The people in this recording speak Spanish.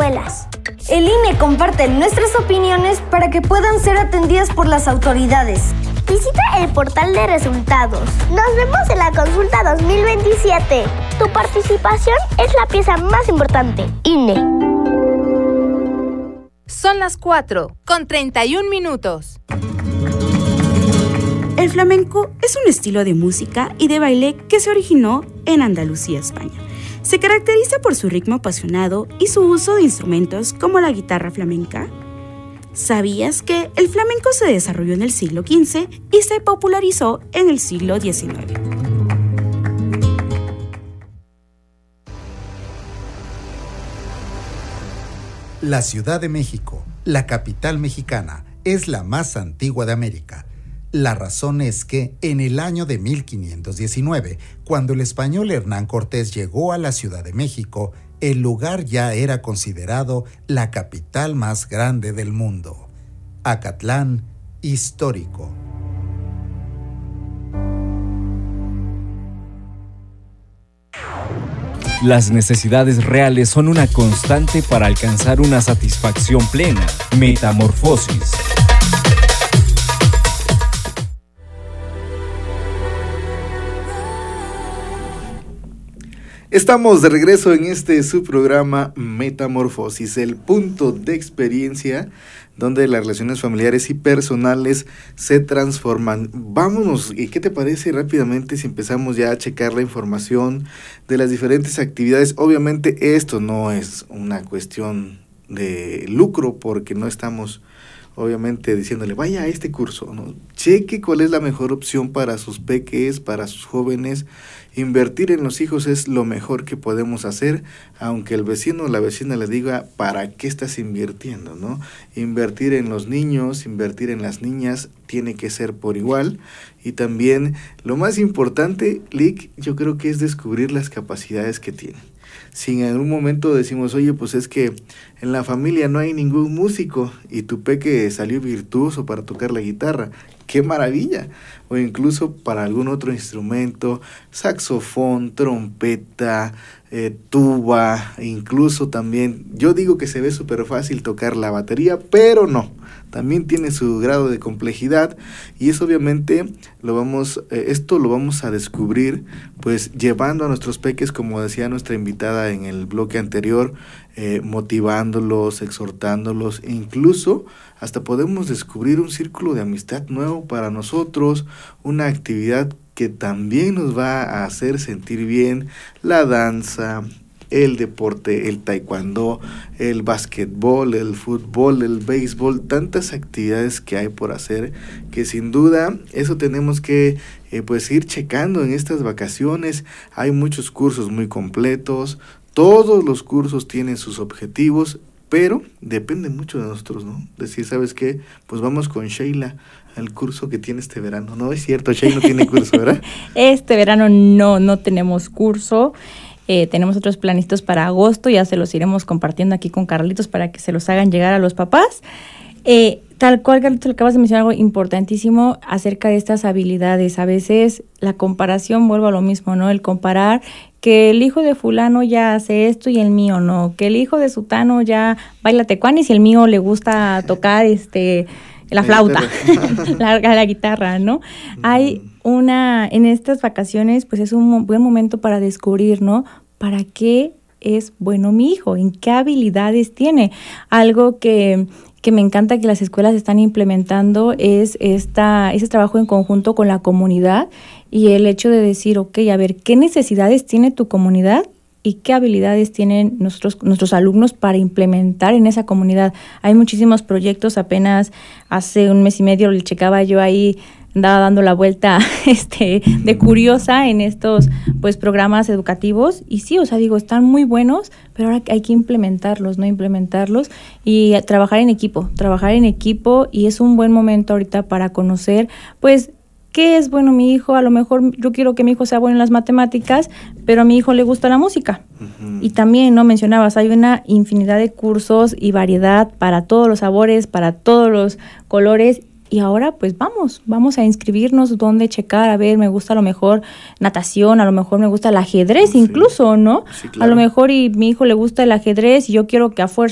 escuelas. El INE comparte nuestras opiniones para que puedan ser atendidas por las autoridades. Visita el portal de resultados. Nos vemos en la consulta 2027. Tu participación es la pieza más importante. INE. Son las 4:31. El flamenco es un estilo de música y de baile que se originó en Andalucía, España. Se caracteriza por su ritmo apasionado y su uso de instrumentos como la guitarra flamenca. ¿Sabías que el flamenco se desarrolló en el siglo XV y se popularizó en el siglo XIX? La Ciudad de México, la capital mexicana, es la más antigua de América. La razón es que en el año de 1519, cuando el español Hernán Cortés llegó a la Ciudad de México, el lugar ya era considerado la capital más grande del mundo. Acatlán, histórico. Las necesidades reales son una constante para alcanzar una satisfacción plena. Metamorfosis. Estamos de regreso en su programa Metamorfosis, el punto de experiencia donde las relaciones familiares y personales se transforman. Vámonos, ¿y qué te parece rápidamente si empezamos ya a checar la información de las diferentes actividades? Obviamente esto no es una cuestión de lucro porque no estamos obviamente diciéndole vaya a este curso, ¿no? Cheque cuál es la mejor opción para sus peques, para sus jóvenes. Invertir en los hijos es lo mejor que podemos hacer, aunque el vecino o la vecina le diga ¿para qué estás invirtiendo?, ¿no? Invertir en los niños, invertir en las niñas tiene que ser por igual. Y también lo más importante, Lick, yo creo que es descubrir las capacidades que tienen. Si en algún momento decimos, oye, pues es que en la familia no hay ningún músico y tu peque salió virtuoso para tocar la guitarra, ¡qué maravilla! O incluso para algún otro instrumento, saxofón, trompeta, tuba, incluso también, yo digo que se ve súper fácil tocar la batería, pero no, también tiene su grado de complejidad y eso obviamente esto lo vamos a descubrir pues llevando a nuestros peques, como decía nuestra invitada en el bloque anterior, motivándolos, exhortándolos, e incluso hasta podemos descubrir un círculo de amistad nuevo para nosotros, una actividad que también nos va a hacer sentir bien, la danza, el deporte, el taekwondo, el básquetbol, el fútbol, el béisbol, tantas actividades que hay por hacer, que sin duda eso tenemos que pues ir checando en estas vacaciones. Hay muchos cursos muy completos, todos los cursos tienen sus objetivos, pero depende mucho de nosotros, ¿no? Decir, ¿sabes qué? Pues vamos con Sheila al curso que tiene este verano. No es cierto, Sheila no tiene curso, ¿verdad? Este verano no tenemos curso. Tenemos otros planitos para agosto, ya se los iremos compartiendo aquí con Carlitos para que se los hagan llegar a los papás. Tal cual, Carlitos, acabas de mencionar algo importantísimo acerca de estas habilidades. A veces la comparación, vuelvo a lo mismo, ¿no? El comparar que el hijo de fulano ya hace esto y el mío no, que el hijo de sutano ya baila tecuanis y el mío le gusta tocar la flauta, la guitarra, ¿no? Hay en estas vacaciones, pues es un buen momento para descubrir, ¿no? ¿Para qué es bueno mi hijo? ¿En qué habilidades tiene? Algo que me encanta que las escuelas están implementando es ese trabajo en conjunto con la comunidad y el hecho de decir, ok, a ver, ¿qué necesidades tiene tu comunidad? ¿Y qué habilidades tienen nuestros alumnos para implementar en esa comunidad? Hay muchísimos proyectos, apenas hace un mes y medio le checaba yo ahí, andaba dando la vuelta de curiosa en estos pues programas educativos y sí, o sea, digo, están muy buenos, pero ahora hay que implementarlos, ¿no? Implementarlos y trabajar en equipo y es un buen momento ahorita para conocer pues ¿qué es bueno mi hijo? A lo mejor yo quiero que mi hijo sea bueno en las matemáticas, pero a mi hijo le gusta la música. Uh-huh. Y también, ¿no? Mencionabas, hay una infinidad de cursos y variedad para todos los sabores, para todos los colores. Y ahora, pues vamos a inscribirnos, dónde checar, a ver, me gusta a lo mejor natación, a lo mejor me gusta el ajedrez incluso, ¿no? Sí, claro. A lo mejor y mi hijo le gusta el ajedrez y yo quiero que a fuerza